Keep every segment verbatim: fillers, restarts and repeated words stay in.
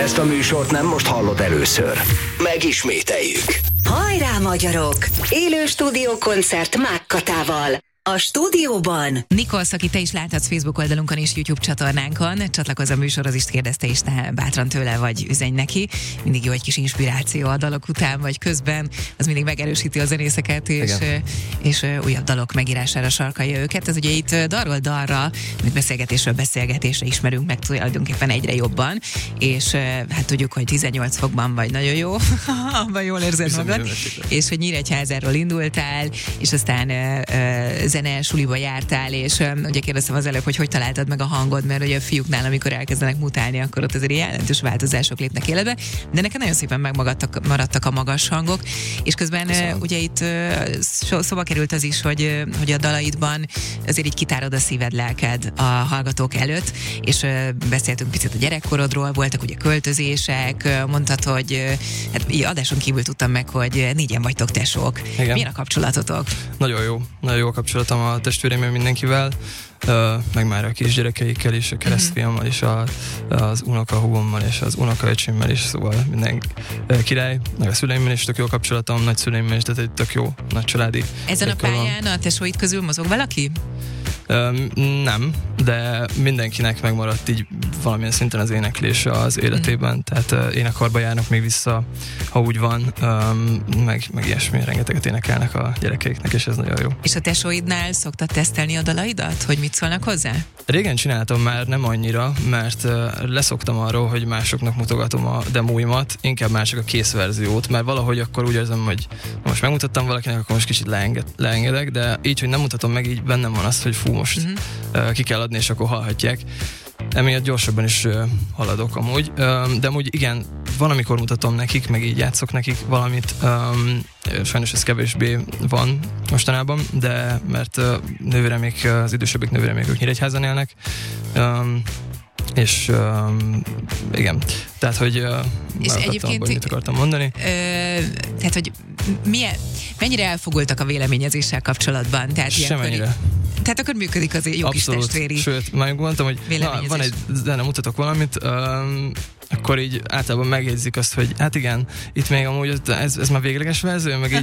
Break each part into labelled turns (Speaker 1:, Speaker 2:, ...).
Speaker 1: ezt a műsort nem most hallod először. Megismételjük.
Speaker 2: Hajrá, magyarok! Élő stúdiókoncert Mákkatával. A stúdióban
Speaker 3: Nikolsz, aki te is láthatsz Facebook oldalunkon és YouTube csatornánkon, csatlakozz a műsorhoz is, kérdezte is te bátran tőle, vagy üzenj neki. Mindig jó egy kis inspiráció a dalok után, vagy közben, az mindig megerősíti a zenészeket, és, és újabb dalok megírására sarkalja őket. Ez ugye itt dalról dalra, meg beszélgetésről beszélgetésre ismerünk meg tulajdonképpen egyre jobban, és hát tudjuk, hogy tizennyolc fokban vagy nagyon jó, abban jól érzed magad, és hogy Nyíregyházáról indultál, és aztán zene suliba jártál, és um, ugye kérdeztem az előbb, hogy hogy találtad meg a hangod, mert ugye a fiúknál, amikor elkezdenek mutálni, akkor ott azért jelentős változások lépnek életbe, de neked nagyon szépen megmaradtak maradtak a magas hangok, és közben uh, ugye itt uh, szóba került az is, hogy, uh, hogy a dalaidban azért így kitárod a szíved, lelked a hallgatók előtt, és uh, beszéltünk picit a gyerekkorodról, voltak ugye költözések, uh, mondtad, hogy uh, hát így adáson kívül tudtam meg, hogy négyen vagytok tesók. Igen. Milyen a kapcsolatotok?
Speaker 4: Nagyon jó, nagyon jó a kapcsolatom a testvéreimmel, mindenkivel, uh, meg már a kisgyerekeikkel is, a keresztfiammal is, a, az unokahúgommal és az unokaöcsémmel is, szóval minden uh, király, meg a szüleimmel is tök jó kapcsolatom, nagyszüleimmel is, tehát egy tök jó, nagy családi.
Speaker 3: Ezen a pályán a tesóid közül mozog valaki?
Speaker 4: Um, nem, de mindenkinek megmaradt így valamilyen szinten az éneklése az életében, mm. tehát uh, énekarba járnak még vissza, ha úgy van, um, meg, meg ilyesmi, rengeteget énekelnek a gyerekeiknek, és ez nagyon jó.
Speaker 3: És a tesóidnál szoktad tesztelni a dalaidat, hogy mit szólnak hozzá?
Speaker 4: Régen csináltam már, nem annyira, mert uh, leszoktam arról, hogy másoknak mutogatom a demóimat, inkább már csak a kész verziót, mert valahogy akkor úgy érzem, hogy most megmutattam valakinek, akkor most kicsit leenged, leengedek, de így, hogy nem mutatom meg, így bennem van az, hogy fú, most uh-huh. uh, ki kell adni, és akkor hallhatják. Emiatt gyorsabban is uh, haladok amúgy, um, de amúgy igen, van, amikor mutatom nekik, meg így játszok nekik valamit, um, sajnos ez kevésbé van mostanában, de mert uh, nővéremék, az idősebbik nővéremék, ők Nyíregyházan élnek, um, és um, igen, tehát, hogy uh,
Speaker 3: és egyébként
Speaker 4: abban, mit akartam mondani.
Speaker 3: Ö, tehát, hogy milyen, mennyire elfogultak a véleményezéssel kapcsolatban? Tehát
Speaker 4: Semennyire.
Speaker 3: Tehát akkor működik az jó kis testvéri.
Speaker 4: Sőt, már mondtam, hogy na, van egy zene, mutatok valamit, um, akkor így általában megjegyzik azt, hogy hát igen, itt még amúgy ez, ez már végleges verzió, meg így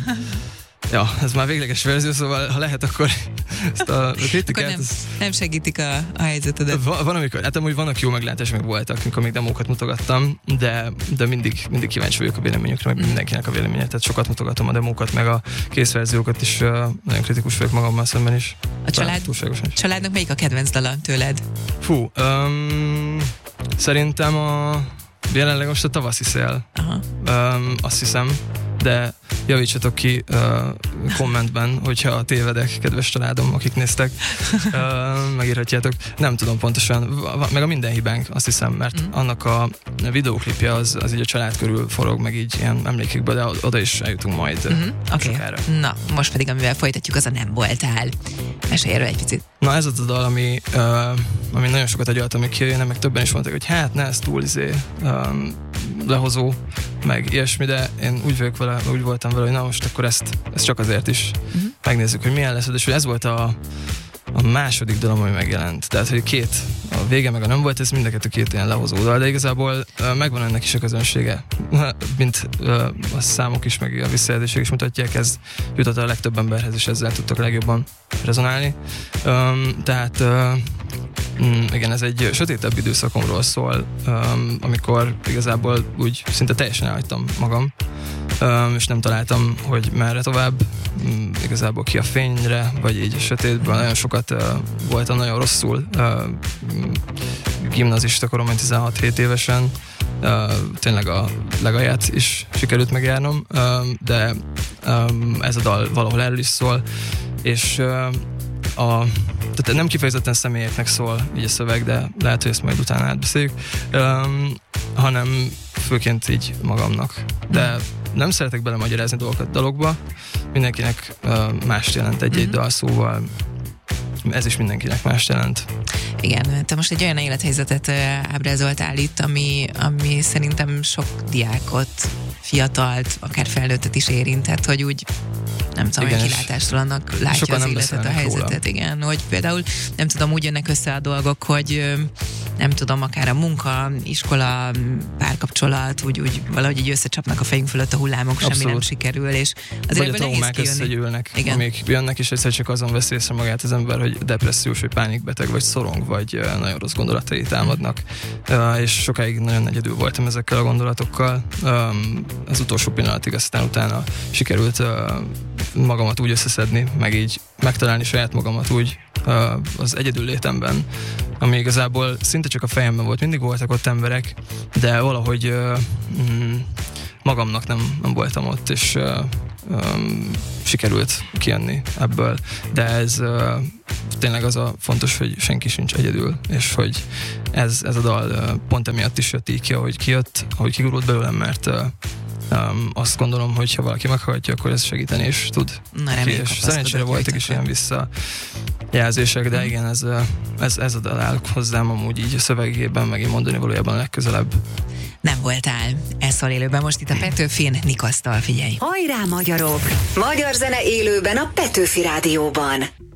Speaker 4: ja, ez már végleges verzió, szóval ha lehet, akkor ezt a kritikát...
Speaker 3: Nem, nem segítik a, a helyzetedet.
Speaker 4: Van, van, amikor, hát amúgy vannak jó meglátások, meg voltak, amikor még demókat mutogattam, de, de mindig, mindig kíváncsi vagyok a véleményükre, meg mindenkinek a véleménye, tehát sokat mutogatom a demókat, meg a készverziókat is, uh, nagyon kritikus vagyok magammal szemben is.
Speaker 3: A család, családnak melyik a kedvenc dala tőled?
Speaker 4: Fú, um, szerintem a jelenleg most a Tavaszi szél. Aha. Um, azt hiszem, de javítsatok ki uh, kommentben, hogyha tévedek, kedves családom, akik néztek, uh, megírhatjátok. Nem tudom pontosan, meg a Minden hibánk, azt hiszem, mert mm. annak a videóklipje az, az így a család körül forog, meg így ilyen emlékekbe, de oda is eljutunk majd mm-hmm. sokára.
Speaker 3: Okay. Na, most pedig amivel folytatjuk, az a Nem voltál. Mesélj erről egy picit.
Speaker 4: Na, ez az a dal, ami, uh, ami nagyon sokat agyaltam, még kijönne, meg többen is mondták, hogy hát ne, ez túl izé, um, lehozó, meg ilyesmi, de én úgy vagyok vele, úgy voltam vele, hogy na most akkor ezt, ezt csak azért is uh-huh. megnézzük, hogy milyen lesz, és hogy ez volt a, a második dalom, ami megjelent. Tehát, hogy két, a vége meg a Nem volt, ez mind a kettő két ilyen lehozó dal, de igazából uh, megvan ennek is a közönsége. Mint uh, a számok is, meg a visszajelzések is mutatják, ez jutott a legtöbb emberhez, és ezzel tudtak legjobban rezonálni. Um, tehát uh, Mm, igen, ez egy sötétebb időszakomról szól, um, amikor igazából úgy szinte teljesen elhagytam magam, um, és nem találtam, hogy merre tovább, um, igazából ki a fényre, vagy így a sötétben. Nagyon sokat uh, voltam nagyon rosszul, uh, gimnazista koromban, tizenhat-hét évesen, uh, tényleg a legalját is sikerült megjárnom, um, de um, ez a dal valahol erről is szól, és uh, a tehát nem kifejezetten személyeknek szól így a szöveg, de lehet, hogy ezt majd utána átbeszéljük, um, hanem főként így magamnak. De nem szeretek belemagyarázni dolgokat dalokba, mindenkinek uh, mást jelent egy-egy mm-hmm. dal, szóval ez is mindenkinek mást jelent.
Speaker 3: Igen, te most egy olyan élethelyzetet ábrázoltál itt, ami, ami szerintem sok diákot fiatalt, akár felnőttet is érintett, hogy úgy nem tudom, hogy kilátásról annak látja az életet, a helyzetet, róla. Igen, hogy például nem tudom, úgy jönnek össze a dolgok, hogy nem tudom, akár a munka, iskola, párkapcsolat, úgy, úgy valahogy így összecsapnak a fejünk fölött a hullámok, Abszolút. Semmi nem sikerül, és azért
Speaker 4: vagy a traumák összegyűlnek, amik jönnek, és egyszer csak azon veszi észre magát az ember, hogy depressziós, vagy pánikbeteg, vagy szorong, vagy nagyon rossz gondolatai támadnak. Mm. És sokáig nagyon egyedül voltam ezekkel a gondolatokkal. Az utolsó pillanatig, aztán utána sikerült magamat úgy összeszedni, meg így megtalálni saját magamat úgy az egyedül létemben, ami igazából szinte csak a fejemben volt. Mindig voltak ott emberek, de valahogy mm, magamnak nem, nem voltam ott, és uh, um, sikerült kijönni ebből. De ez uh, tényleg az a fontos, hogy senki sincs egyedül, és hogy ez, ez a dal uh, pont emiatt is jött így ki, ahogy kijött, ahogy kigurult belőlem, mert uh, Um, azt gondolom, hogy ha valaki meghallgatja, akkor ez segíteni is tud.
Speaker 3: Na,
Speaker 4: és szerencsére voltak is ilyen visszajelzések, de igen, ez, ez, ez a dal áll hozzám amúgy így a szövegében, meg én mondani valójában legközelebb.
Speaker 3: Nem voltál. Ez szól élőben most itt a Petőfin, Nikasztal, figyelj.
Speaker 2: Hajrá magyarok! Magyar zene élőben a Petőfi Rádióban.